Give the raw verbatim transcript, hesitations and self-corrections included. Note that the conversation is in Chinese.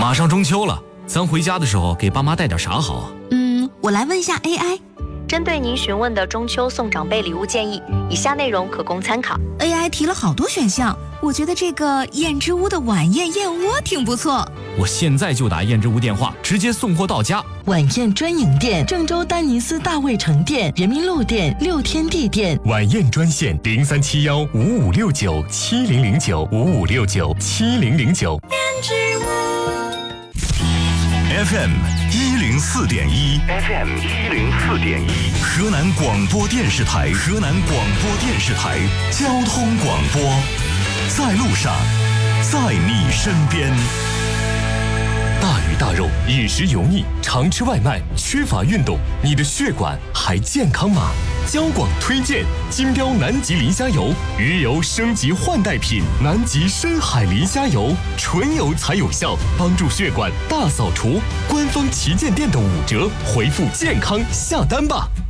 马上中秋了，咱回家的时候给爸妈带点啥好啊？ 嗯，我来问一下 A I。 针对您询问的中秋送长辈礼物建议，以下内容可供参考。 A I 提了好多选项，我觉得这个燕之屋的晚宴燕窝挺不错。 我现在就打燕之屋电话，直接送货到家。 晚宴专营店：郑州丹尼斯大卫城店、人民路店、六天地店。 晚宴专线：零三七幺五五六九七零零九五五六九七零零九。 燕之屋 F M 一零四点一 ，F M 一零四点一，河南广播电视台，河南广播电视台交通广播，在路上，在你身边。 大鱼大肉，饮食油腻，常吃外卖，缺乏运动，你的血管还健康吗？交广推荐金标南极磷虾油，鱼油升级换代品，南极深海磷虾油，纯油才有效，帮助血管大扫除。官方旗舰店的五折，回复健康下单吧。